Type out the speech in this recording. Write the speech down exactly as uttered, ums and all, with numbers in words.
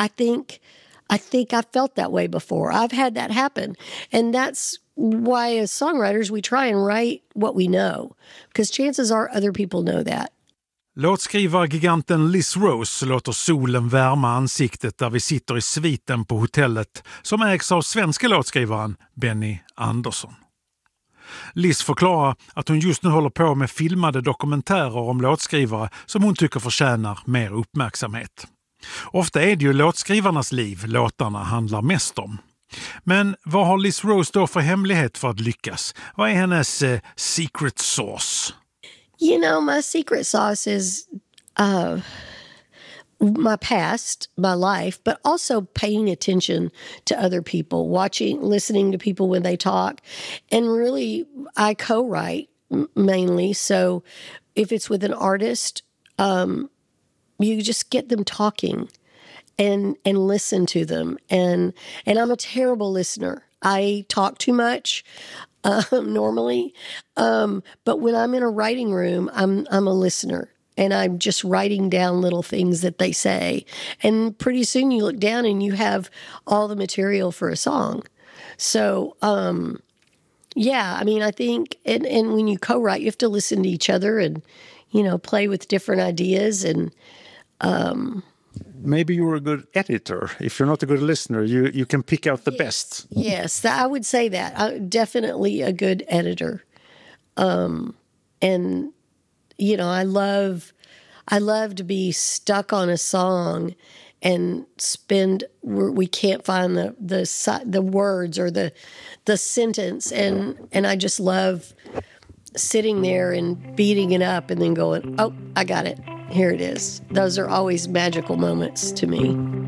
I think I think I've felt that way before. I've had that happen. And that's why as songwriters we try and write what we know, because chances are other people know that. Låtskrivargiganten Liz Rose låter solen värma ansiktet där vi sitter i sviten på hotellet som ägs av svenska låtskrivaren Benny Andersson. Liz förklarar att hon just nu håller på med filmade dokumentärer om låtskrivare som hon tycker förtjänar mer uppmärksamhet. Ofta är det ju låtskrivarnas liv låtarna handlar mest om. Men vad har Liz Rose då för hemlighet för att lyckas? Vad är hennes eh, secret sauce? You know, my secret sauce is uh, my past, my life, but also paying attention to other people, watching, listening to people when they talk. And really, I co-write mainly. So if it's with an artist, um, you just get them talking and and listen to them. And and I'm a terrible listener. I talk too much. Um, normally, um, but when I'm in a writing room, I'm I'm a listener, and I'm just writing down little things that they say. And pretty soon, you look down and you have all the material for a song. So, um, yeah, I mean, I think, and, and when you co-write, you have to listen to each other and, you know, play with different ideas and. Um, Maybe you're a good editor. If you're not a good listener, you, you can pick out the yes, best. Yes, I would say that. I'm definitely a good editor. Um, and, you know, I love, I love to be stuck on a song and spend, we can't find the, the, the words or the, the sentence. And, and I just love sitting there and beating it up and then going, oh, I got it. Here it is. Those are always magical moments to me.